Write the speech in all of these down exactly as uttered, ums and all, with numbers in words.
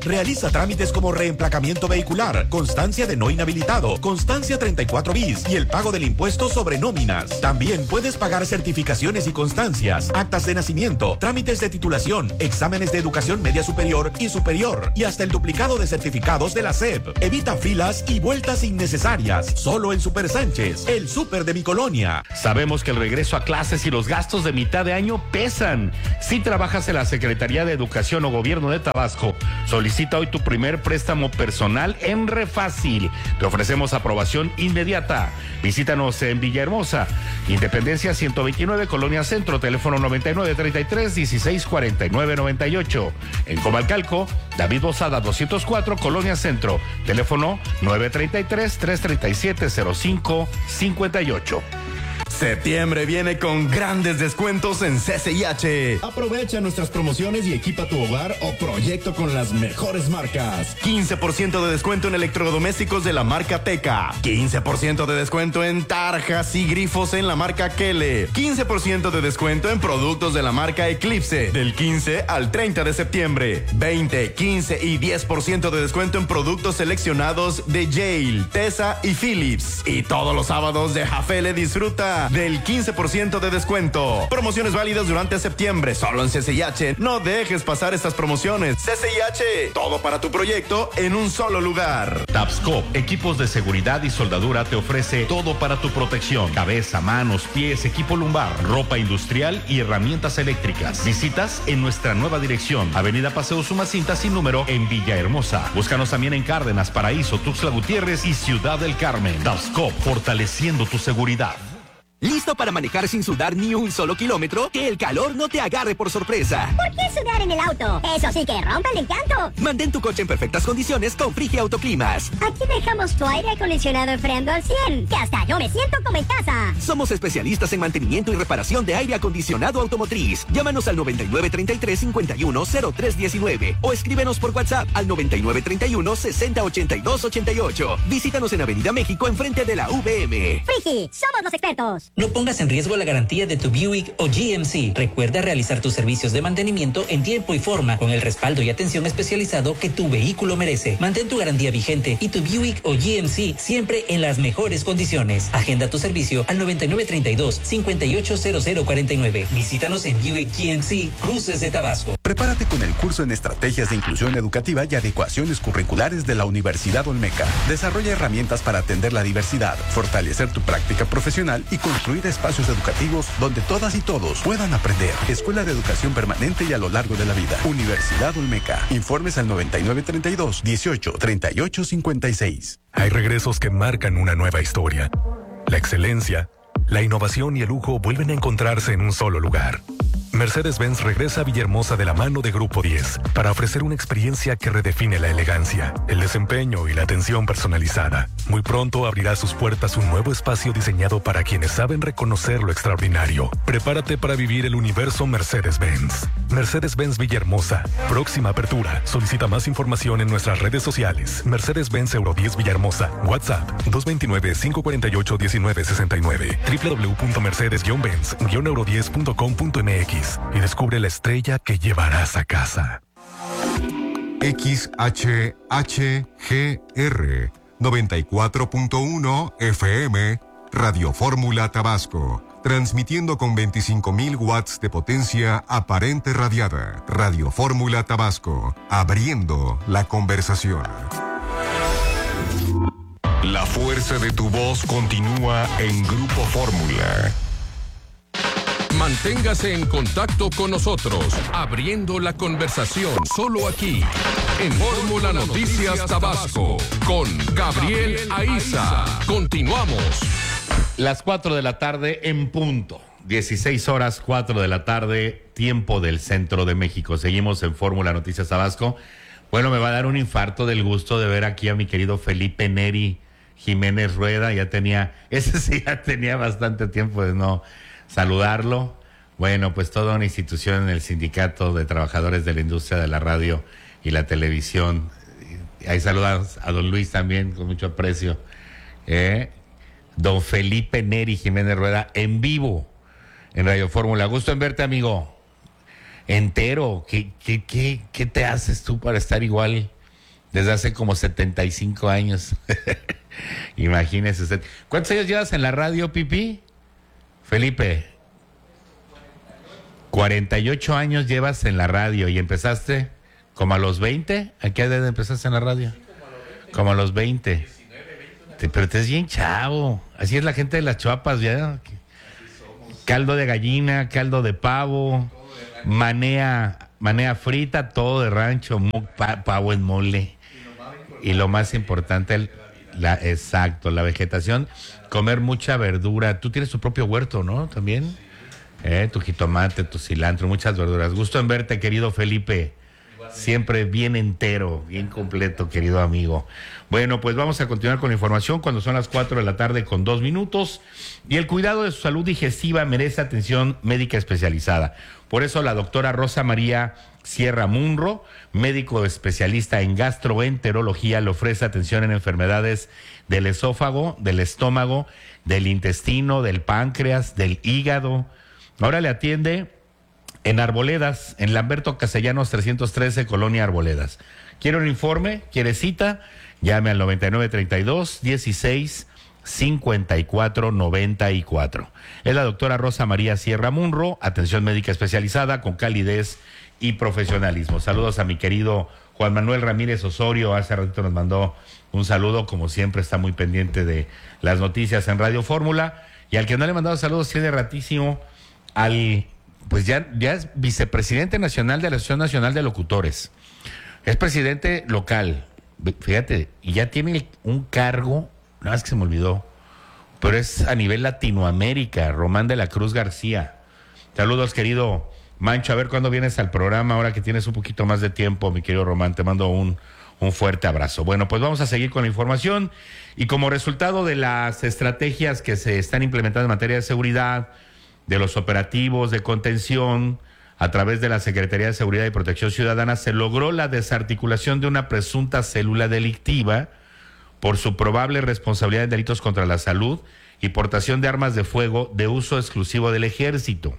Realiza trámites como reemplacamiento vehicular, constancia de no inhabilitado, constancia treinta y cuatro bis y el pago del impuesto sobre nóminas. También puedes pagar certificaciones y constancias, actas de nacimiento, trámites de titulación, exámenes de educación media superior y superior y hasta el duplicado de certificados de la S E P. Evita filas y vueltas innecesarias. Solo en Super Sánchez, el súper de mi colonia. Sabemos que el regreso a clases y los gastos de mitad de año pesan. Si trabajas en la Secretaría de Educación o Gobierno de Tabasco, solicita hoy tu primer préstamo personal en Refácil. Te ofrecemos aprobación inmediata. Visítanos en Villahermosa, Independencia ciento veintinueve, Colonia Centro, teléfono noventa y nueve, treinta y tres, dieciséis, cuarenta y nueve, noventa y ocho. En Comalcalco, David Bozada doscientos cuatro, Colonia Centro, teléfono nueve treinta y tres, trescientos treinta y siete, cero cinco cincuenta y ocho. Septiembre viene con grandes descuentos en C C I H. Aprovecha nuestras promociones y equipa tu hogar o proyecto con las mejores marcas. quince por ciento de descuento en electrodomésticos de la marca Teca. quince por ciento de descuento en tarjas y grifos en la marca Kele. quince por ciento de descuento en productos de la marca Eclipse. Del quince al treinta de septiembre. veinte, quince y diez por ciento de descuento en productos seleccionados de Yale, Tesa y Philips. Y todos los sábados de Jafele disfruta del quince por ciento de descuento. Promociones válidas durante septiembre, solo en C C I H. No dejes pasar estas promociones. C C I H, todo para tu proyecto en un solo lugar. Tapscop, equipos de seguridad y soldadura, te ofrece todo para tu protección. Cabeza, manos, pies, equipo lumbar, ropa industrial y herramientas eléctricas. Visitas en nuestra nueva dirección, Avenida Paseo Sumacinta sin número en Villahermosa. Búscanos también en Cárdenas, Paraíso, Tuxtla Gutiérrez y Ciudad del Carmen. Tapscop, fortaleciendo tu seguridad. ¿Listo para manejar sin sudar ni un solo kilómetro? Que el calor no te agarre por sorpresa. ¿Por qué sudar en el auto? Eso sí que rompe el encanto. Mantén tu coche en perfectas condiciones con Frigia Autoclimas. Aquí dejamos tu aire acondicionado enfriando al cien, que hasta yo me siento como en casa. Somos especialistas en mantenimiento y reparación de aire acondicionado automotriz. Llámanos al noventa y nueve, treinta y tres, cincuenta y uno, cero tres diecinueve o escríbenos por WhatsApp al noventa y nueve, treinta y uno, sesenta, ochenta y dos, ochenta y ocho. Visítanos en Avenida México enfrente de la V M. Frigi, somos los expertos. No pongas en riesgo la garantía de tu Buick o G M C. Recuerda realizar tus servicios de mantenimiento en tiempo y forma con el respaldo y atención especializado que tu vehículo merece. Mantén tu garantía vigente y tu Buick o G M C siempre en las mejores condiciones. Agenda tu servicio al noventa y nueve, treinta y dos, cincuenta y ocho, cero cero cuarenta y nueve. Visítanos en Buick G M C, Cruces de Tabasco. Prepárate con el curso en Estrategias de Inclusión Educativa y Adecuaciones Curriculares de la Universidad Olmeca. Desarrolla herramientas para atender la diversidad, fortalecer tu práctica profesional y construir espacios educativos donde todas y todos puedan aprender. Escuela de Educación Permanente y a lo largo de la vida. Universidad Olmeca. Informes al noventa y nueve, treinta y dos, dieciocho, treinta y ocho, cincuenta y seis. Hay regresos que marcan una nueva historia. La excelencia, la innovación y el lujo vuelven a encontrarse en un solo lugar. Mercedes-Benz regresa a Villahermosa de la mano de Grupo diez para ofrecer una experiencia que redefine la elegancia, el desempeño y la atención personalizada. Muy pronto abrirá sus puertas un nuevo espacio diseñado para quienes saben reconocer lo extraordinario. Prepárate para vivir el universo Mercedes-Benz. Mercedes-Benz Villahermosa. Próxima apertura. Solicita más información en nuestras redes sociales. Mercedes-Benz Euro diez Villahermosa. WhatsApp dos dos nueve, cinco cuatro ocho, uno nueve seis nueve. doble u doble u doble u punto mercedes benz euro diez punto com punto m x y descubre la estrella que llevarás a casa. X H H G R noventa y cuatro punto uno F M Radio Fórmula Tabasco, transmitiendo con veinticinco mil watts de potencia aparente radiada. Radio Fórmula Tabasco, abriendo la conversación. La fuerza de tu voz continúa en Grupo Fórmula. Manténgase en contacto con nosotros, abriendo la conversación solo aquí, en Fórmula Noticias Tabasco, con Gabriel Aiza. Continuamos. Las cuatro de la tarde en punto. dieciséis horas, cuatro de la tarde, tiempo del centro de México. Seguimos en Fórmula Noticias Tabasco. Bueno, me va a dar un infarto del gusto de ver aquí a mi querido Felipe Neri Jiménez Rueda. Ya tenía, ese sí ya tenía bastante tiempo de no saludarlo. Bueno, pues toda una institución en el Sindicato de Trabajadores de la Industria de la Radio y la Televisión. Ahí saludamos a don Luis también, con mucho aprecio. ¿Eh? Don Felipe Neri Jiménez Rueda, en vivo, en Radio Fórmula. Gusto en verte, amigo. entero. ¿Qué, qué, qué, qué te haces tú para estar igual desde hace como setenta y cinco años? Imagínese usted. ¿Cuántos años llevas en la radio, Pipi? Felipe. cuarenta y ocho años llevas en la radio y empezaste como a los veinte. ¿A qué edad empezaste en la radio? Como a los veinte. Pero te es bien chavo. Así es la gente de las Chuapas, ¿ya? Caldo de gallina, caldo de pavo, manea, manea frita, todo de rancho, pa, pavo en mole. Y lo más importante, el, la, exacto, la vegetación, comer mucha verdura. Tú tienes tu propio huerto, ¿no? También. Eh, tu jitomate, tu cilantro, muchas verduras. Gusto en verte, querido Felipe. Siempre bien entero, bien completo, querido amigo. Bueno, pues vamos a continuar con la información cuando son las cuatro de la tarde con dos minutos. Y el cuidado de su salud digestiva merece atención médica especializada. Por eso la doctora Rosa María Sierra Munro, médico especialista en gastroenterología, le ofrece atención en enfermedades del esófago, del estómago, del intestino, del páncreas, del hígado. Ahora le atiende en Arboledas, en Lamberto Castellanos trescientos trece, Colonia Arboledas. ¿Quiere un informe? ¿Quiere cita? Llame al noventa y nueve treinta y dos, dieciséis, cincuenta y cuatro, noventa y cuatro. Es la doctora Rosa María Sierra Munro, atención médica especializada con calidez y profesionalismo. Saludos a mi querido Juan Manuel Ramírez Osorio, hace ratito nos mandó un saludo, como siempre está muy pendiente de las noticias en Radio Fórmula. Y al que no le he mandado saludos, tiene ratísimo, al... pues ya, ya es vicepresidente nacional de la Asociación Nacional de Locutores. Es presidente local, fíjate, y ya tiene un cargo, nada más que se me olvidó, pero es a nivel Latinoamérica, Román de la Cruz García. Saludos, querido Mancho, a ver cuándo vienes al programa, ahora que tienes un poquito más de tiempo, mi querido Román, te mando un, un fuerte abrazo. Bueno, pues vamos a seguir con la información, y como resultado de las estrategias que se están implementando en materia de seguridad, de los operativos de contención a través de la Secretaría de Seguridad y Protección Ciudadana, se logró la desarticulación de una presunta célula delictiva por su probable responsabilidad en delitos contra la salud y portación de armas de fuego de uso exclusivo del Ejército.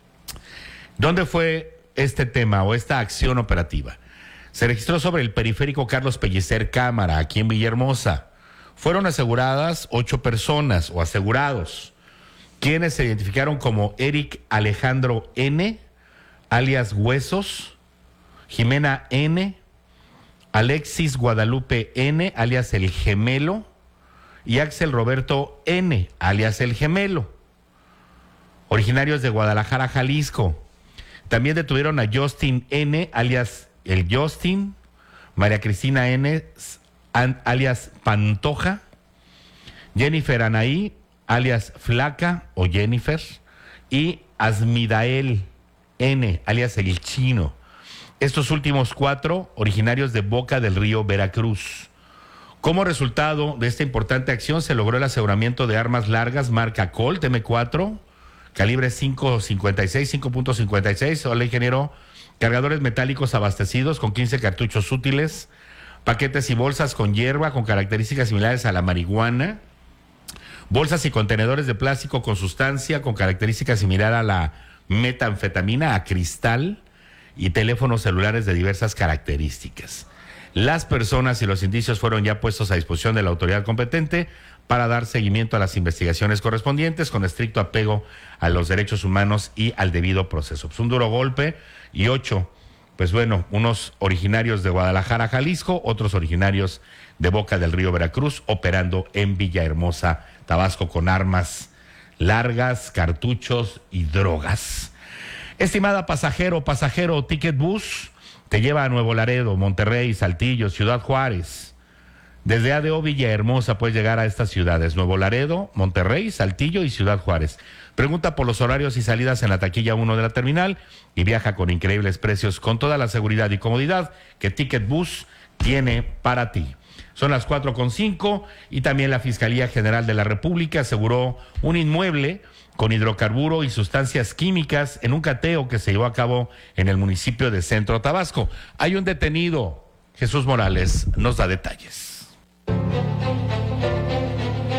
¿Dónde fue este tema o esta acción operativa? Se registró sobre el periférico Carlos Pellicer Cámara, aquí en Villahermosa. Fueron aseguradas ocho personas o asegurados, quienes se identificaron como Eric Alejandro N., alias Huesos, Jimena N., Alexis Guadalupe N., alias El Gemelo, y Axel Roberto N., alias El Gemelo, originarios de Guadalajara, Jalisco. También detuvieron a Justin N., alias El Justin, María Cristina N., alias Pantoja, Jennifer Anaí, alias Flaca o Jennifer, y Asmidael N., alias El Chino. Estos últimos cuatro, originarios de Boca del Río, Veracruz. Como resultado de esta importante acción, se logró el aseguramiento de armas largas marca Colt eme cuatro, calibre cinco cincuenta y seis, cinco punto cincuenta y seis, hola ingeniero, cargadores metálicos abastecidos con quince cartuchos útiles, paquetes y bolsas con hierba con características similares a la marihuana, bolsas y contenedores de plástico con sustancia con características similares a la metanfetamina, a cristal, y teléfonos celulares de diversas características. Las personas y los indicios fueron ya puestos a disposición de la autoridad competente para dar seguimiento a las investigaciones correspondientes con estricto apego a los derechos humanos y al debido proceso. Pues un duro golpe, y ocho, pues bueno, unos originarios de Guadalajara, Jalisco, otros originarios de Boca del Río, Veracruz, operando en Villahermosa, Tabasco, con armas largas, cartuchos y drogas. Estimada pasajero, pasajero, Ticket Bus te lleva a Nuevo Laredo, Monterrey, Saltillo, Ciudad Juárez. Desde A D O Villahermosa puedes llegar a estas ciudades: Nuevo Laredo, Monterrey, Saltillo y Ciudad Juárez. Pregunta por los horarios y salidas en la taquilla uno de la terminal y viaja con increíbles precios, con toda la seguridad y comodidad que Ticket Bus tiene para ti. Son las cuatro con cinco, y también la Fiscalía General de la República aseguró un inmueble con hidrocarburo y sustancias químicas en un cateo que se llevó a cabo en el municipio de Centro Tabasco. Hay un detenido. Jesús Morales nos da detalles.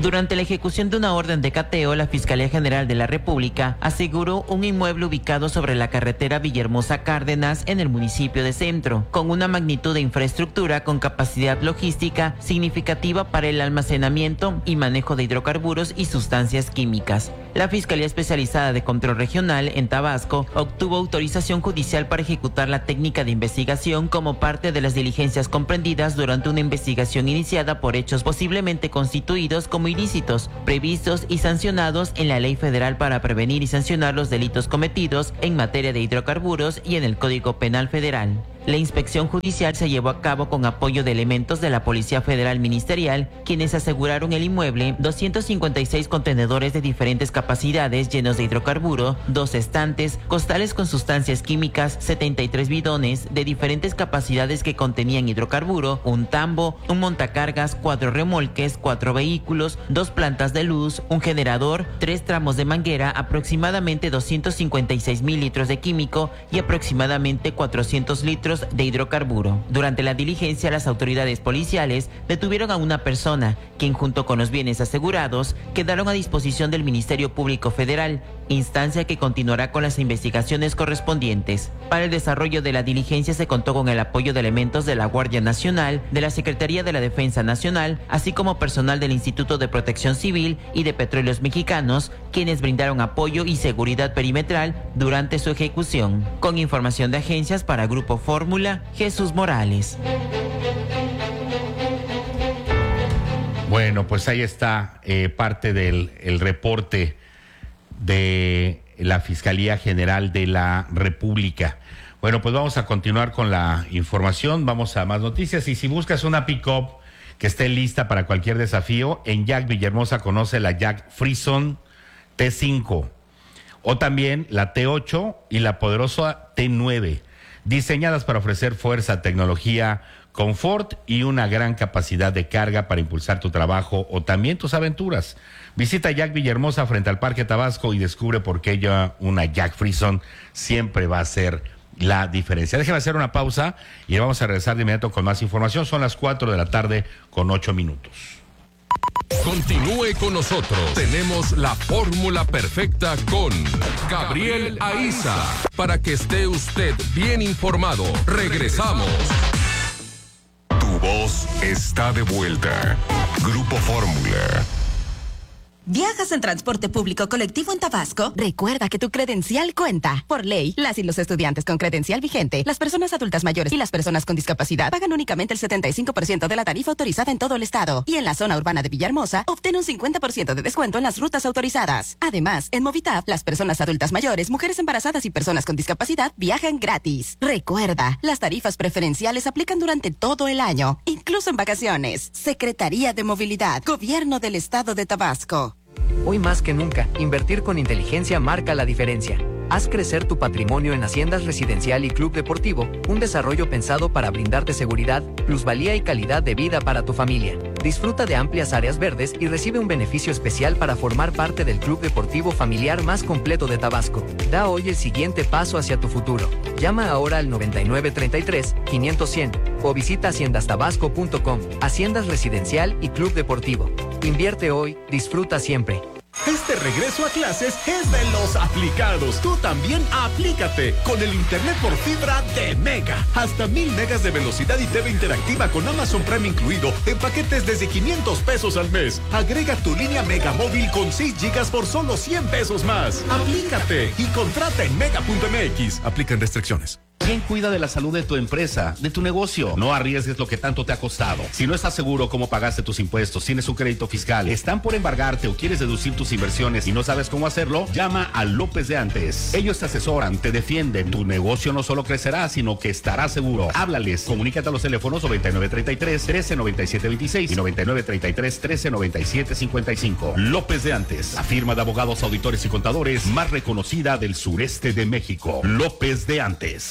Durante la ejecución de una orden de cateo, la Fiscalía General de la República aseguró un inmueble ubicado sobre la carretera Villahermosa Cárdenas en el municipio de Centro, con una magnitud de infraestructura con capacidad logística significativa para el almacenamiento y manejo de hidrocarburos y sustancias químicas. La Fiscalía Especializada de Control Regional en Tabasco obtuvo autorización judicial para ejecutar la técnica de investigación como parte de las diligencias comprendidas durante una investigación iniciada por hechos posiblemente constituidos como ilícitos, previstos y sancionados en la Ley Federal para prevenir y sancionar los delitos cometidos en materia de hidrocarburos y en el Código Penal Federal. La inspección judicial se llevó a cabo con apoyo de elementos de la Policía Federal Ministerial, quienes aseguraron el inmueble, doscientos cincuenta y seis contenedores de diferentes capacidades llenos de hidrocarburo, dos estantes, costales con sustancias químicas, setenta y tres bidones de diferentes capacidades que contenían hidrocarburo, un tambo, un montacargas, cuatro remolques, cuatro vehículos, dos plantas de luz, un generador, tres tramos de manguera, aproximadamente doscientos cincuenta y seis mil litros de químico y aproximadamente cuatrocientos litros de hidrocarburo. Durante la diligencia, las autoridades policiales detuvieron a una persona, quien junto con los bienes asegurados quedaron a disposición del Ministerio Público Federal, instancia que continuará con las investigaciones correspondientes. Para el desarrollo de la diligencia se contó con el apoyo de elementos de la Guardia Nacional, de la Secretaría de la Defensa Nacional, así como personal del Instituto de Protección Civil y de Petróleos Mexicanos, quienes brindaron apoyo y seguridad perimetral durante su ejecución. Con información de agencias para Grupo Fórmula, Jesús Morales. Bueno, pues ahí está eh, parte del el reporte de la Fiscalía General de la República. Bueno, pues vamos a continuar con la información, vamos a más noticias. Y si buscas una pick-up que esté lista para cualquier desafío, en Jack Villahermosa conoce la Jack Frison T cinco o también la T ocho y la poderosa T nueve, diseñadas para ofrecer fuerza, tecnología, confort y una gran capacidad de carga para impulsar tu trabajo o también tus aventuras. Visita Jack Villahermosa frente al Parque Tabasco y descubre por qué ya una Jack Frison siempre va a ser la diferencia. Déjame hacer una pausa y vamos a regresar de inmediato con más información. Son las cuatro de la tarde con ocho minutos. Continúe con nosotros. Tenemos la fórmula perfecta con Gabriel Aiza para que esté usted bien informado. Regresamos. Tu voz está de vuelta. Grupo Fórmula. ¿Viajas en transporte público colectivo en Tabasco? Recuerda que tu credencial cuenta. Por ley, las y los estudiantes con credencial vigente, las personas adultas mayores y las personas con discapacidad pagan únicamente el setenta y cinco por ciento de la tarifa autorizada en todo el estado. Y en la zona urbana de Villahermosa, obtén un cincuenta por ciento de descuento en las rutas autorizadas. Además, en Movitap, las personas adultas mayores, mujeres embarazadas y personas con discapacidad viajan gratis. Recuerda, las tarifas preferenciales aplican durante todo el año, incluso en vacaciones. Secretaría de Movilidad, Gobierno del Estado de Tabasco. Hoy más que nunca, invertir con inteligencia marca la diferencia. Haz crecer tu patrimonio en Haciendas Residencial y Club Deportivo, un desarrollo pensado para brindarte seguridad, plusvalía y calidad de vida para tu familia. Disfruta de amplias áreas verdes y recibe un beneficio especial para formar parte del club deportivo familiar más completo de Tabasco. Da hoy el siguiente paso hacia tu futuro. Llama ahora al noventa y nueve treinta y tres, quinientos, cien o visita haciendas tabasco punto com. Haciendas Residencial y Club Deportivo. Invierte hoy, disfruta siempre. Este regreso a clases es de los aplicados. Tú también aplícate con el internet por fibra de Mega. Hasta mil megas de velocidad y T V interactiva con Amazon Prime incluido en paquetes desde quinientos pesos al mes. Agrega tu línea Mega móvil con seis gigas por solo cien pesos más. Aplícate y contrata en mega punto m x. Aplican restricciones. ¿Quién cuida de la salud de tu empresa, de tu negocio? No arriesgues lo que tanto te ha costado. Si no estás seguro cómo pagaste tus impuestos, tienes un crédito fiscal, están por embargarte o quieres deducir tus inversiones y no sabes cómo hacerlo, llama a López de Antes. Ellos te asesoran, te defienden. Tu negocio no solo crecerá, sino que estará seguro. Háblales. Comunícate a los teléfonos noventa y nueve treinta y tres, trece noventa y siete veintiséis y noventa y nueve treinta y tres, trece noventa y siete cincuenta y cinco. López de Antes, la firma de abogados, auditores y contadores más reconocida del sureste de México. López de Antes.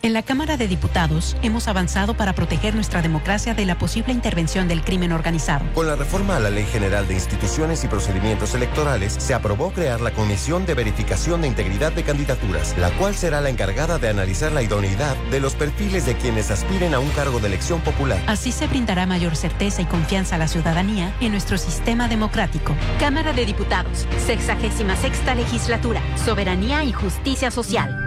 En la Cámara de Diputados hemos avanzado para proteger nuestra democracia de la posible intervención del crimen organizado. Con la reforma a la Ley General de Instituciones y Procedimientos Electorales, se aprobó crear la Comisión de Verificación de Integridad de Candidaturas, la cual será la encargada de analizar la idoneidad de los perfiles de quienes aspiren a un cargo de elección popular. Así se brindará mayor certeza y confianza a la ciudadanía en nuestro sistema democrático. Cámara de Diputados, sexagésima sexta legislatura, soberanía y justicia social.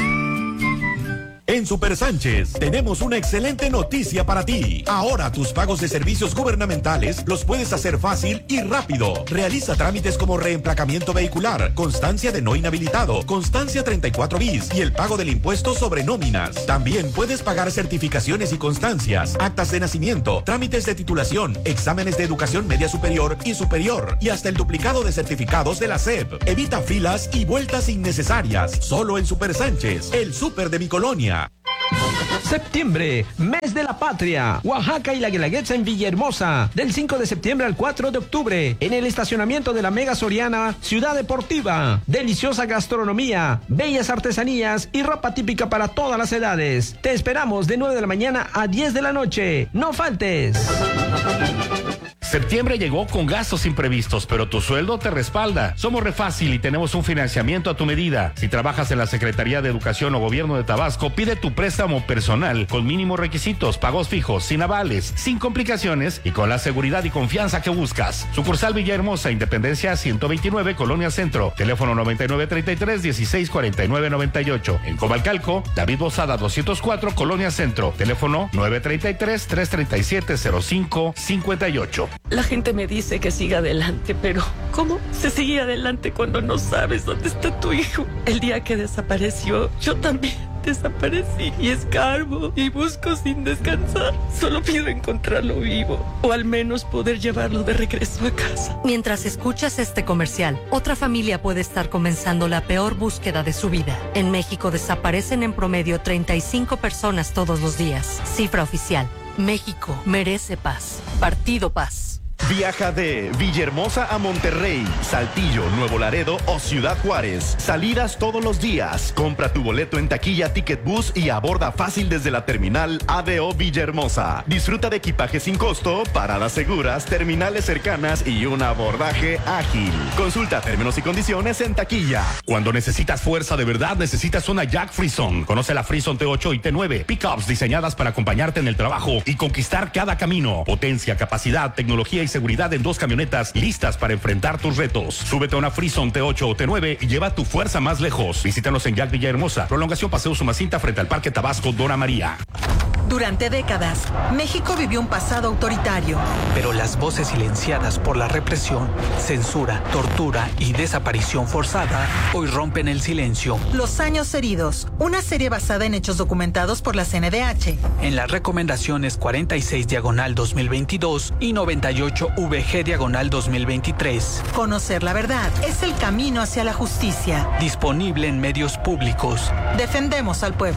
En Super Sánchez tenemos una excelente noticia para ti. Ahora tus pagos de servicios gubernamentales los puedes hacer fácil y rápido. Realiza trámites como reemplacamiento vehicular, constancia de no inhabilitado, constancia treinta y cuatro bis y el pago del impuesto sobre nóminas. También puedes pagar certificaciones y constancias, actas de nacimiento, trámites de titulación, exámenes de educación media superior y superior y hasta el duplicado de certificados de la S E P. Evita filas y vueltas innecesarias. Solo en Super Sánchez, el súper de mi colonia. Septiembre, mes de la patria. Oaxaca y la Guelaguetza en Villahermosa. Del cinco de septiembre al cuatro de octubre. En el estacionamiento de la Mega Soriana, Ciudad Deportiva. Deliciosa gastronomía, bellas artesanías y ropa típica para todas las edades. Te esperamos de nueve de la mañana a diez de la noche. ¡No faltes! Septiembre llegó con gastos imprevistos, pero tu sueldo te respalda. Somos Refácil y tenemos un financiamiento a tu medida. Si trabajas en la Secretaría de Educación o Gobierno de Tabasco, pide tu préstamo personal con mínimos requisitos, pagos fijos, sin avales, sin complicaciones y con la seguridad y confianza que buscas. Sucursal Villahermosa, Independencia ciento veintinueve, Colonia Centro. Teléfono noventa y nueve treinta y tres, dieciséis cuarenta y nueve noventa y ocho. En Comalcalco, David Bozada doscientos cuatro, Colonia Centro. Teléfono nueve treinta y tres, trescientos treinta y siete, cero cinco cincuenta y ocho. La gente me dice que siga adelante, pero ¿cómo se sigue adelante cuando no sabes dónde está tu hijo? El día que desapareció, yo también desaparecí y escarbo y busco sin descansar. Solo pido encontrarlo vivo o al menos poder llevarlo de regreso a casa. Mientras escuchas este comercial, otra familia puede estar comenzando la peor búsqueda de su vida. En México desaparecen en promedio treinta y cinco personas todos los días. Cifra oficial. México merece paz. Partido Paz. Viaja de Villahermosa a Monterrey, Saltillo, Nuevo Laredo o Ciudad Juárez. Salidas todos los días. Compra tu boleto en taquilla Ticket Bus y aborda fácil desde la terminal A D O Villahermosa. Disfruta de equipaje sin costo, paradas seguras, terminales cercanas y un abordaje ágil. Consulta términos y condiciones en taquilla. Cuando necesitas fuerza de verdad, necesitas una Jack Frison. Conoce la Frison T ocho y T nueve. Pickups diseñadas para acompañarte en el trabajo y conquistar cada camino. Potencia, capacidad, tecnología y seguridad en dos camionetas listas para enfrentar tus retos. Súbete a una Frison T ocho o T nueve y lleva tu fuerza más lejos. Visítanos en Jack Villahermosa, Prolongación Paseo Sumacinta frente al Parque Tabasco Dora María. Durante décadas, México vivió un pasado autoritario. Pero las voces silenciadas por la represión, censura, tortura y desaparición forzada hoy rompen el silencio. Los años heridos, una serie basada en hechos documentados por la C N D H. En las recomendaciones cuarenta y seis diagonal dos mil veintidós y noventa y ocho V G diagonal dos mil veintitrés. Conocer la verdad es el camino hacia la justicia. Disponible en medios públicos. Defendemos al pueblo.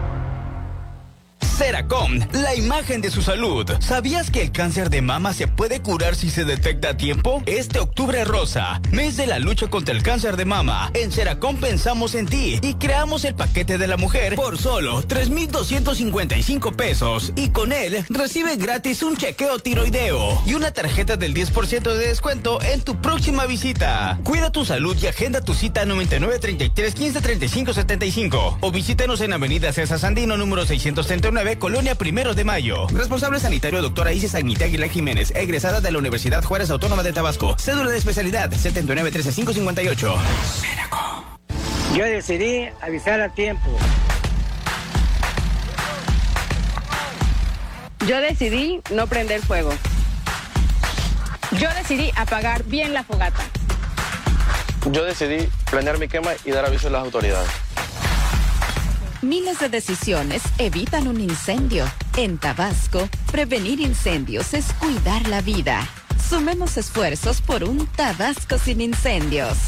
Seracom, la imagen de su salud. ¿Sabías que el cáncer de mama se puede curar si se detecta a tiempo? Este octubre rosa, mes de la lucha contra el cáncer de mama. En Seracom pensamos en ti y creamos el paquete de la mujer por solo tres mil doscientos cincuenta y cinco pesos. Y con él, recibe gratis un chequeo tiroideo y una tarjeta del diez por ciento de descuento en tu próxima visita. Cuida tu salud y agenda tu cita noventa y nueve treinta y tres quince treinta y cinco setenta y cinco o visítanos en Avenida César Sandino, número seiscientos treinta y nueve, Colonia Primero de Mayo. Responsable sanitario doctora Isis Agnita Aguilar Jiménez, egresada de la Universidad Juárez Autónoma de Tabasco. Cédula de especialidad setenta y nueve trece cinco cincuenta y ocho. Seracom. Yo decidí avisar a tiempo. Yo decidí no prender fuego. Yo decidí apagar bien la fogata. Yo decidí planear mi quema y dar aviso a las autoridades. Miles de decisiones evitan un incendio. En Tabasco, prevenir incendios es cuidar la vida. Sumemos esfuerzos por un Tabasco sin incendios.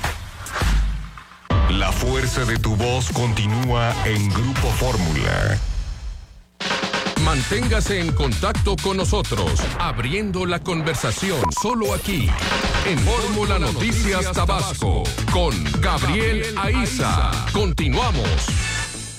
La fuerza de tu voz continúa en Grupo Fórmula. Manténgase en contacto con nosotros, abriendo la conversación solo aquí, en Fórmula Noticias Tabasco, con Gabriel Aiza. Continuamos.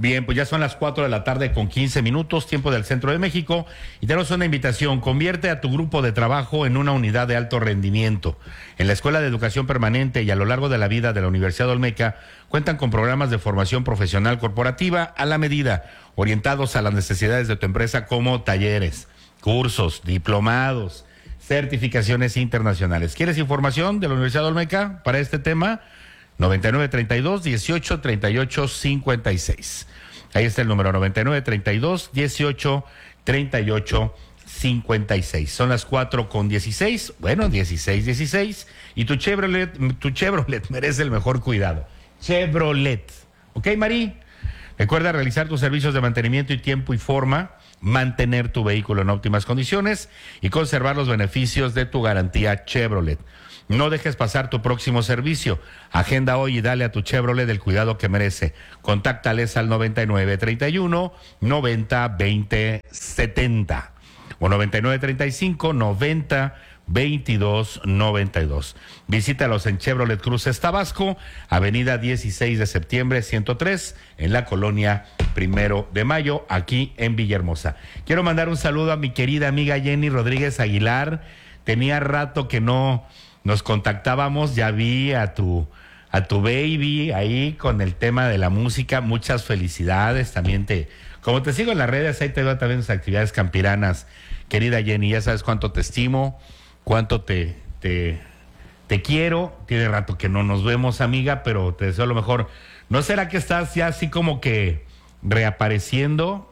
Bien, pues ya son las cuatro de la tarde con quince minutos, tiempo del centro de México, y tenemos una invitación. Convierte a tu grupo de trabajo en una unidad de alto rendimiento. En la Escuela de Educación Permanente y a lo largo de la vida de la Universidad Olmeca cuentan con programas de formación profesional corporativa a la medida, orientados a las necesidades de tu empresa, como talleres, cursos, diplomados, certificaciones internacionales. ¿Quieres información de la Universidad Olmeca para este tema? noventa y nueve treinta y dos, dieciocho, treinta y ocho, cincuenta y seis. Ahí está el número noventa y nueve treinta y dos, dieciocho, treinta y ocho, cincuenta y seis. Son las cuatro con dieciséis, bueno, dieciséis, dieciséis, y tu Chevrolet, tu Chevrolet merece el mejor cuidado. Chevrolet. ¿Ok, Mari? Recuerda realizar tus servicios de mantenimiento y tiempo y forma, mantener tu vehículo en óptimas condiciones y conservar los beneficios de tu garantía Chevrolet. No dejes pasar tu próximo servicio. Agenda hoy y dale a tu Chevrolet el cuidado que merece. Contáctales al noventa y nueve treinta y uno, noventa, veinte, setenta o noventa y nueve treinta y cinco, noventa, veintidós, noventa y dos. Visítalos en Chevrolet Cruces Tabasco, avenida dieciséis de septiembre, ciento tres, en la colonia Primero de Mayo, aquí en Villahermosa. Quiero mandar un saludo a mi querida amiga Jenny Rodríguez Aguilar. Tenía rato que no nos contactábamos, ya vi a tu a tu baby ahí con el tema de la música. Muchas felicidades. También te, como te sigo en las redes, ahí te veo también en tus actividades campiranas, querida Jenny. Ya sabes cuánto te estimo, cuánto te, te, te quiero. Tiene rato que no nos vemos, amiga, pero te deseo lo mejor. ¿No será que estás ya así como que reapareciendo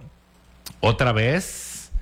otra vez,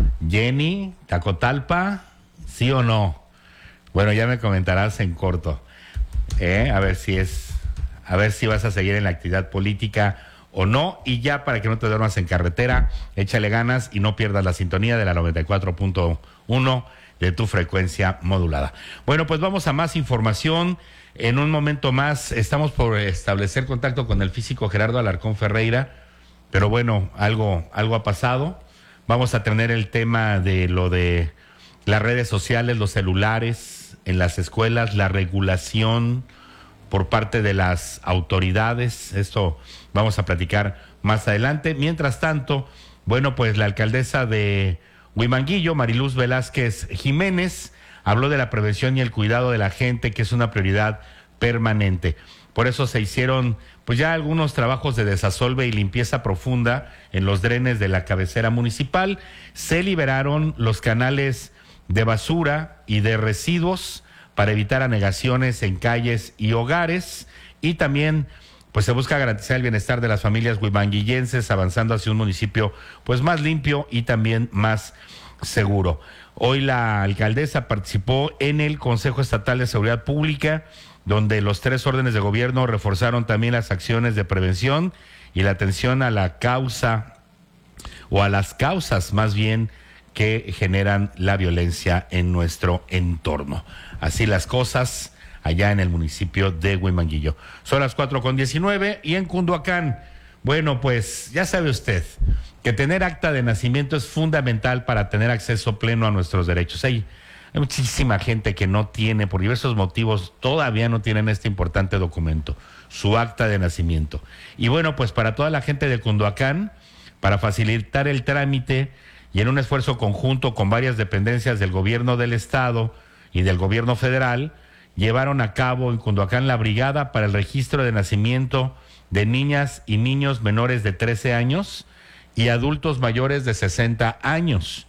Jenny, Tacotalpa? ¿Sí o no? Bueno, ya me comentarás en corto, ¿eh? A ver si es, a ver si vas a seguir en la actividad política o no. Y ya, para que no te duermas en carretera, échale ganas y no pierdas la sintonía de la noventa y cuatro punto uno de tu frecuencia modulada. Bueno, pues vamos a más información. En un momento más estamos por establecer contacto con el físico Gerardo Alarcón Ferreira, pero bueno, algo, algo ha pasado. Vamos a tener el tema de lo de las redes sociales, los celulares en las escuelas, la regulación por parte de las autoridades. Esto vamos a platicar más adelante. Mientras tanto, bueno, pues la alcaldesa de Huimanguillo, Mariluz Velázquez Jiménez, habló de la prevención y el cuidado de la gente, que es una prioridad permanente. Por eso se hicieron pues ya algunos trabajos de desasolve y limpieza profunda en los drenes de la cabecera municipal. Se liberaron los canales de basura y de residuos para evitar anegaciones en calles y hogares, y también pues se busca garantizar el bienestar de las familias huimanguillenses, avanzando hacia un municipio pues más limpio y también más seguro. Hoy la alcaldesa participó en el Consejo Estatal de Seguridad Pública, donde los tres órdenes de gobierno reforzaron también las acciones de prevención y la atención a la causa, o a las causas más bien, que generan la violencia en nuestro entorno. Así las cosas allá en el municipio de Huimanguillo. Son las cuatro con diecinueve, y en Cunduacán, bueno, pues ya sabe usted que tener acta de nacimiento es fundamental para tener acceso pleno a nuestros derechos. Hay, hay muchísima gente que no tiene, por diversos motivos, todavía no tienen este importante documento, su acta de nacimiento. Y bueno, pues para toda la gente de Cunduacán, para facilitar el trámite, y en un esfuerzo conjunto con varias dependencias del gobierno del estado y del gobierno federal, llevaron a cabo en Cunduacán la brigada para el registro de nacimiento de niñas y niños menores de trece años y adultos mayores de sesenta años.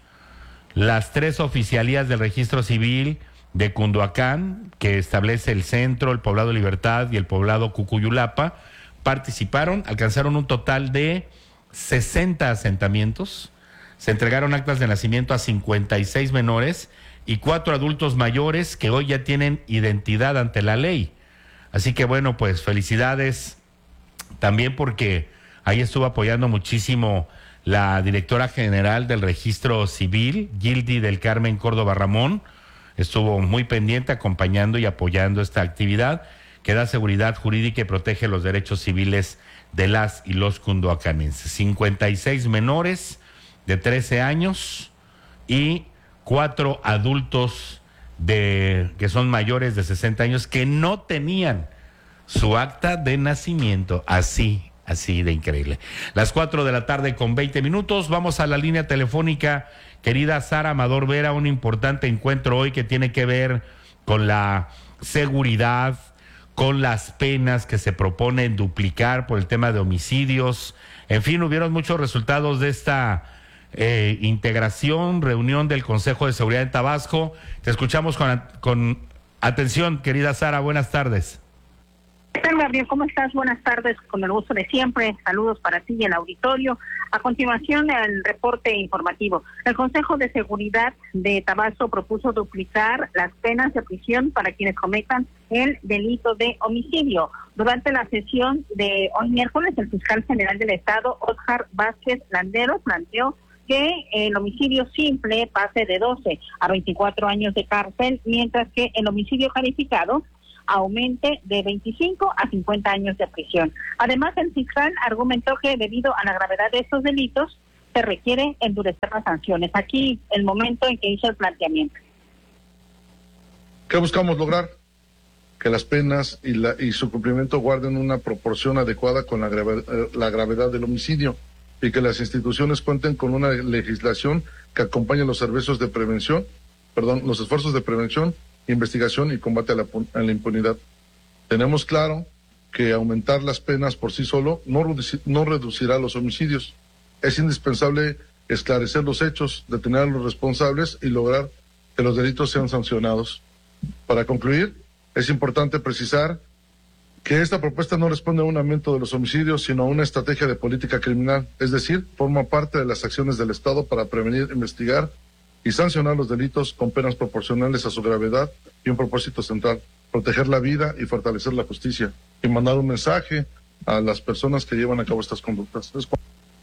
Las tres oficialías del registro civil de Cunduacán, que establece el centro, el poblado Libertad y el poblado Cucuyulapa, participaron, alcanzaron un total de sesenta asentamientos. Se entregaron actas de nacimiento a cincuenta y seis menores y cuatro adultos mayores que hoy ya tienen identidad ante la ley. Así que bueno, pues felicidades también, porque ahí estuvo apoyando muchísimo la directora general del Registro Civil, Gildy del Carmen Córdoba Ramón. Estuvo muy pendiente, acompañando y apoyando esta actividad que da seguridad jurídica y protege los derechos civiles de las y los cunduacanenses. cincuenta y seis menores de trece años y cuatro adultos de que son mayores de sesenta años que no tenían su acta de nacimiento. Así, así de increíble. Las cuatro de la tarde con veinte minutos, vamos a la línea telefónica. Querida Sara Amador Vera, un importante encuentro hoy que tiene que ver con la seguridad, con las penas que se proponen duplicar por el tema de homicidios. En fin, hubieron muchos resultados de esta eh, integración, reunión del Consejo de Seguridad en Tabasco. Te escuchamos con, con atención, querida Sara, buenas tardes. ¿Qué tal, Gabriel? ¿Cómo estás? Buenas tardes, con el gusto de siempre. Saludos para ti y el auditorio. A continuación, el reporte informativo. El Consejo de Seguridad de Tabasco propuso duplicar las penas de prisión para quienes cometan el delito de homicidio. Durante la sesión de hoy miércoles, el fiscal general del Estado, Óscar Vázquez Landeros, planteó que el homicidio simple pase de doce a veinticuatro años de cárcel, mientras que el homicidio calificado aumente de veinticinco a cincuenta años de prisión. Además, el fiscal argumentó que debido a la gravedad de estos delitos, se requiere endurecer las sanciones. Aquí, el momento en que hizo el planteamiento. ¿Qué buscamos lograr? Que las penas y, la, y su cumplimiento guarden una proporción adecuada con la, grave, la gravedad del homicidio y que las instituciones cuenten con una legislación que acompañe los servicios de prevención, perdón, los esfuerzos de prevención, investigación y combate a la, a la impunidad. Tenemos claro que aumentar las penas por sí solo no, no reducirá los homicidios. Es indispensable esclarecer los hechos, detener a los responsables y lograr que los delitos sean sancionados. Para concluir, es importante precisar que esta propuesta no responde a un aumento de los homicidios, sino a una estrategia de política criminal, es decir, forma parte de las acciones del Estado para prevenir, investigar y sancionar los delitos con penas proporcionales a su gravedad y un propósito central, proteger la vida y fortalecer la justicia, y mandar un mensaje a las personas que llevan a cabo estas conductas. Es...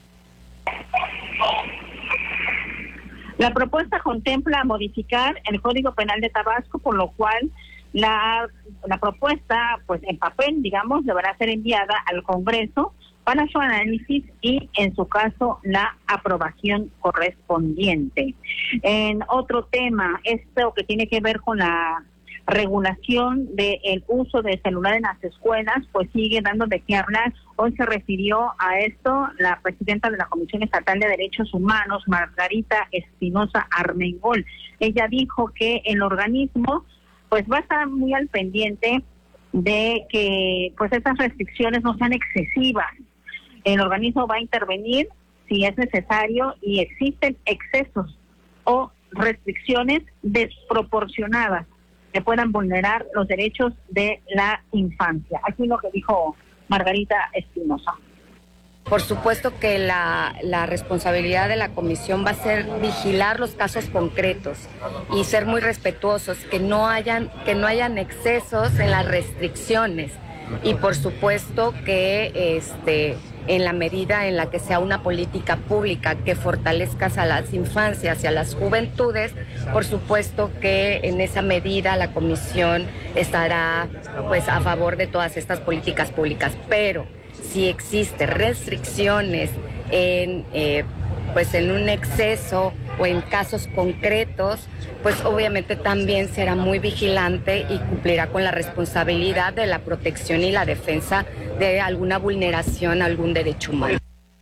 La propuesta contempla modificar el Código Penal de Tabasco, por lo cual la, la propuesta, pues en papel, digamos, deberá ser enviada al Congreso para su análisis y, en su caso, la aprobación correspondiente. En otro tema, esto que tiene que ver con la regulación del uso de celular en las escuelas, pues sigue dando de qué hablar. Hoy se refirió a esto la presidenta de la Comisión Estatal de Derechos Humanos, Margarita Espinosa Armengol. Ella dijo que el organismo pues va a estar muy al pendiente de que pues estas restricciones no sean excesivas. El organismo va a intervenir si es necesario y existen excesos o restricciones desproporcionadas que puedan vulnerar los derechos de la infancia. Aquí lo que dijo Margarita Espinosa. Por supuesto que la, la responsabilidad de la comisión va a ser vigilar los casos concretos y ser muy respetuosos, que no hayan, que no hayan excesos en las restricciones. Y por supuesto que este, en la medida en la que sea una política pública que fortalezca a las infancias y a las juventudes, por supuesto que en esa medida la comisión estará pues a favor de todas estas políticas públicas. Pero si existen restricciones en eh, pues en un exceso o en casos concretos, pues obviamente también será muy vigilante y cumplirá con la responsabilidad de la protección y la defensa de alguna vulneración a algún derecho humano.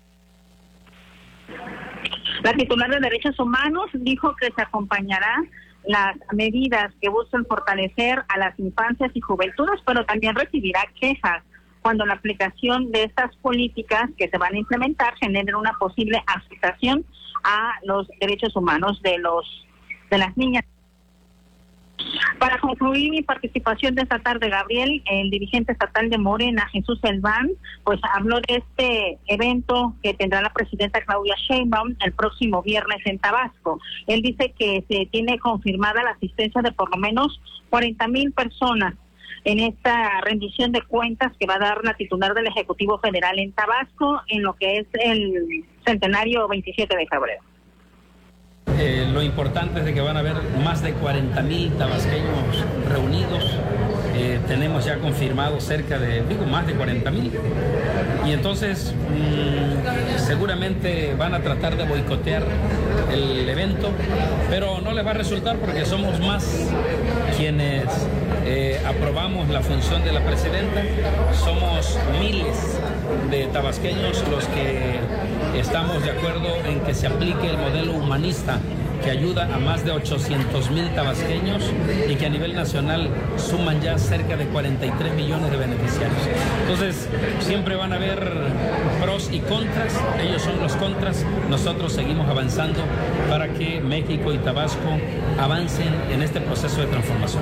La titular de Derechos Humanos dijo que se acompañará las medidas que buscan fortalecer a las infancias y juventudes, pero también recibirá quejas cuando la aplicación de estas políticas que se van a implementar generen una posible afectación a los derechos humanos de los de las niñas. Para concluir mi participación de esta tarde, Gabriel, el dirigente estatal de Morena, Jesús Elván, pues habló de este evento que tendrá la presidenta Claudia Sheinbaum el próximo viernes en Tabasco. Él dice que se tiene confirmada la asistencia de por lo menos cuarenta mil personas en esta rendición de cuentas que va a dar la titular del Ejecutivo Federal en Tabasco en lo que es el centenario veintisiete de febrero. Eh, lo importante es de que van a haber más de cuarenta mil tabasqueños reunidos. Eh, tenemos ya confirmado cerca de, digo, más de cuarenta mil. Y entonces mmm, seguramente van a tratar de boicotear el evento, pero no les va a resultar porque somos más quienes eh, aprobamos la función de la presidenta. Somos miles de tabasqueños los que estamos de acuerdo en que se aplique el modelo humanista que ayuda a más de ochocientos mil tabasqueños y que a nivel nacional suman ya cerca de cuarenta y tres millones de beneficiarios. Entonces, siempre van a haber pros y contras, ellos son los contras, nosotros seguimos avanzando para que México y Tabasco avancen en este proceso de transformación.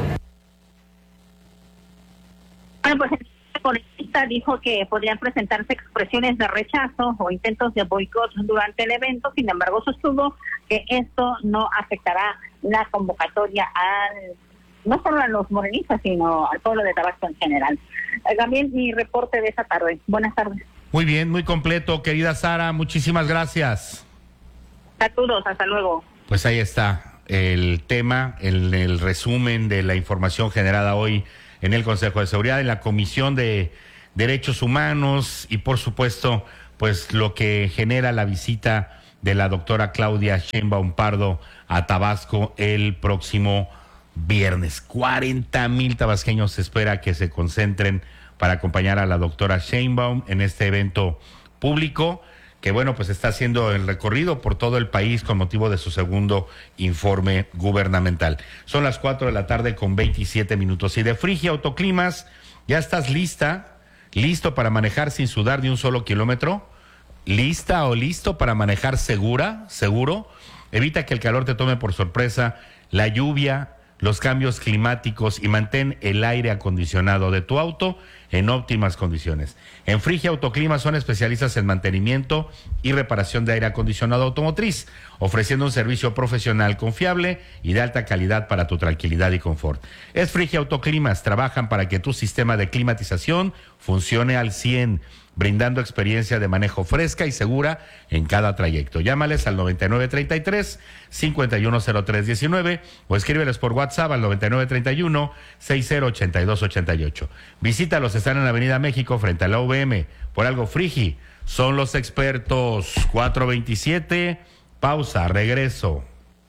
Bueno, pues el congresista dijo que podrían presentarse expresiones de rechazo o intentos de boicot durante el evento, sin embargo sostuvo que esto no afectará la convocatoria al, no solo a los morenistas, sino al pueblo de Tabasco en general. Eh, También mi reporte de esta tarde. Buenas tardes. Muy bien, muy completo, querida Sara, muchísimas gracias. Saludos, hasta luego. Pues ahí está el tema, el, el resumen de la información generada hoy en el Consejo de Seguridad, en la Comisión de Derechos Humanos y por supuesto, pues lo que genera la visita de la doctora Claudia Sheinbaum Pardo a Tabasco el próximo viernes. cuarenta mil tabasqueños se espera que se concentren para acompañar a la doctora Sheinbaum en este evento público que, bueno, pues está haciendo el recorrido por todo el país con motivo de su segundo informe gubernamental. Son las cuatro de la tarde con veintisiete minutos. Y de Frigia Autoclimas, ¿ya estás lista? ¿Listo para manejar sin sudar ni un solo kilómetro? ¿Lista o listo para manejar segura? ¿Seguro? Evita que el calor te tome por sorpresa, la lluvia, los cambios climáticos y mantén el aire acondicionado de tu auto en óptimas condiciones. En Frigia Autoclima son especialistas en mantenimiento y reparación de aire acondicionado automotriz, ofreciendo un servicio profesional confiable y de alta calidad para tu tranquilidad y confort. Es Frigia Autoclimas, trabajan para que tu sistema de climatización funcione al cien, brindando experiencia de manejo fresca y segura en cada trayecto. Llámales al noventa y nueve treinta y tres, cincuenta y uno cero tres diecinueve o escríbeles por WhatsApp al noventa y nueve treinta y uno, sesenta ochenta y dos ochenta y ocho. Visítalos, están en la Avenida México frente a la U V M. Por algo Frigi, son los expertos. cuatro veintisiete, pausa, regreso.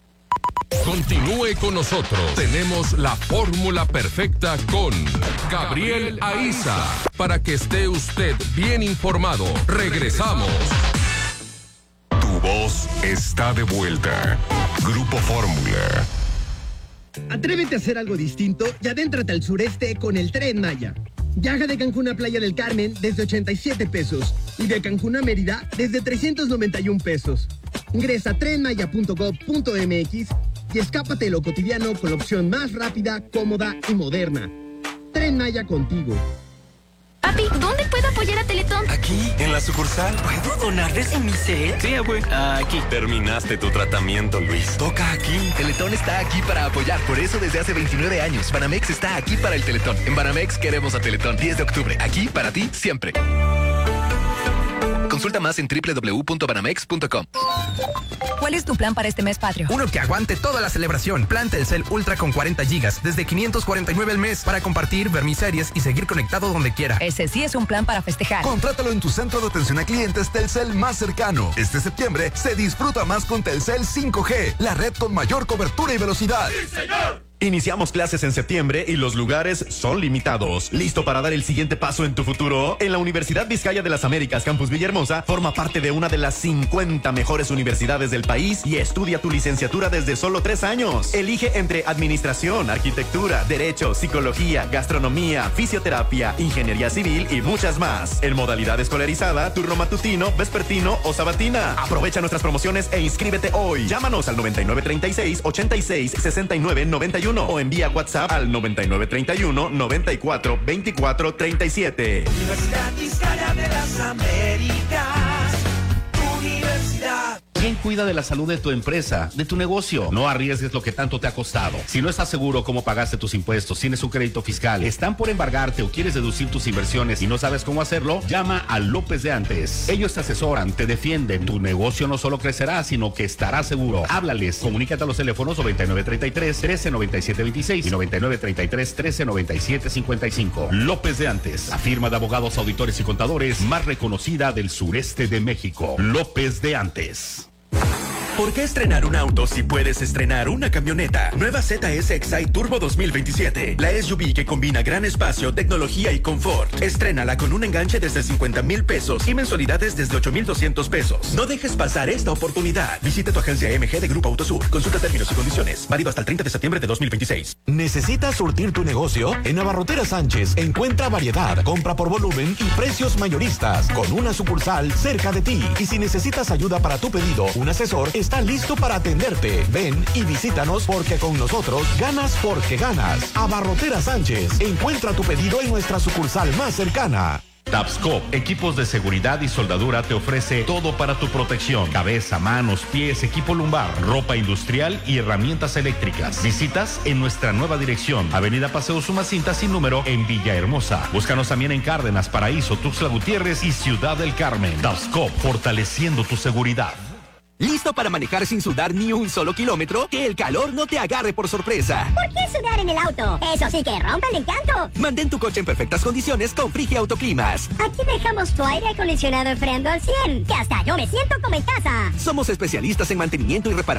Continúe con nosotros. Tenemos la fórmula perfecta con Gabriel Aiza para que esté usted bien informado. Regresamos. Tu voz está de vuelta. Grupo Fórmula. Atrévete a hacer algo distinto y adéntrate al sureste con el Tren Maya. Viaja de Cancún a Playa del Carmen desde ochenta y siete pesos y de Cancún a Mérida desde trescientos noventa y un pesos. Ingresa a tren maya punto gob punto m x y escápate de lo cotidiano con la opción más rápida, cómoda y moderna. Tren Maya contigo. Papi, ¿dónde puedo apoyar a Teletón? Aquí, en la sucursal. ¿Puedo donarles en mi cel? Sí, abue. Aquí. Terminaste tu tratamiento, Luis. Toca aquí. Teletón está aquí para apoyar. Por eso desde hace veintinueve años, Banamex está aquí para el Teletón. En Banamex queremos a Teletón. diez de octubre. Aquí para ti, siempre. Consulta más en doble u doble u doble u punto banamex punto com. ¿Cuál es tu plan para este mes patrio? Uno que aguante toda la celebración. Plan Telcel Ultra con cuarenta gigas, desde quinientos cuarenta y nueve al mes, para compartir, ver mis series y seguir conectado donde quiera. Ese sí es un plan para festejar. Contrátalo en tu centro de atención a clientes Telcel más cercano. Este septiembre se disfruta más con Telcel cinco G, la red con mayor cobertura y velocidad. ¡Sí, señor! Iniciamos clases en septiembre y los lugares son limitados. ¿Listo para dar el siguiente paso en tu futuro? En la Universidad Vizcaya de las Américas, Campus Villahermosa, forma parte de una de las cincuenta mejores universidades del país y estudia tu licenciatura desde solo tres años. Elige entre administración, arquitectura, derecho, psicología, gastronomía, fisioterapia, ingeniería civil y muchas más. En modalidad escolarizada, turno matutino, vespertino o sabatina. Aprovecha nuestras promociones e inscríbete hoy. Llámanos al noventa y nueve treinta y seis, ochenta y seis, sesenta y nueve, noventa y uno o envía WhatsApp al noventa y nueve treinta y uno, noventa y cuatro, veinticuatro treinta y siete. Universidad Vizcaya de las Américas, Universidad. ¿Quién cuida de la salud de tu empresa, de tu negocio? No arriesgues lo que tanto te ha costado. Si no estás seguro cómo pagaste tus impuestos, tienes un crédito fiscal, están por embargarte o quieres deducir tus inversiones y no sabes cómo hacerlo, llama a López de Antes. Ellos te asesoran, te defienden. Tu negocio no solo crecerá, sino que estará seguro. Háblales, comunícate a los teléfonos noventa y nueve treinta y tres, trece noventa y siete veintiséis y noventa y nueve treinta y tres, trece noventa y siete cincuenta y cinco. López de Antes, la firma de abogados, auditores y contadores más reconocida del sureste de México. López de Antes. ¿Por qué estrenar un auto si puedes estrenar una camioneta? Nueva Z S Excite Turbo dos mil veintisiete. La S U V que combina gran espacio, tecnología y confort. Estrénala con un enganche desde cincuenta mil pesos y mensualidades desde ocho mil doscientos pesos. No dejes pasar esta oportunidad. Visita tu agencia M G de Grupo Autosur. Consulta términos y condiciones. Válido hasta el treinta de septiembre de dos mil veintiséis. ¿Necesitas surtir tu negocio? En Abarroteras Sánchez encuentra variedad, compra por volumen y precios mayoristas con una sucursal cerca de ti. Y si necesitas ayuda para tu pedido, un asesor está listo para atenderte. Ven y visítanos porque con nosotros ganas porque ganas. Abarroteras Sánchez. Encuentra tu pedido en nuestra sucursal más cercana. Tapscop, equipos de seguridad y soldadura, te ofrece todo para tu protección: cabeza, manos, pies, equipo lumbar, ropa industrial y herramientas eléctricas. Visitas en nuestra nueva dirección, Avenida Paseo Sumacinta sin número en Villahermosa. Búscanos también en Cárdenas, Paraíso, Tuxtla Gutiérrez y Ciudad del Carmen. Tapscop, fortaleciendo tu seguridad. ¿Listo para manejar sin sudar ni un solo kilómetro? Que el calor no te agarre por sorpresa. ¿Por qué sudar en el auto? Eso sí que rompe el encanto. Mantén tu coche en perfectas condiciones con Frigia Autoclimas. Aquí dejamos tu aire acondicionado enfriando al cien, que hasta yo me siento como en casa. Somos especialistas en mantenimiento y reparación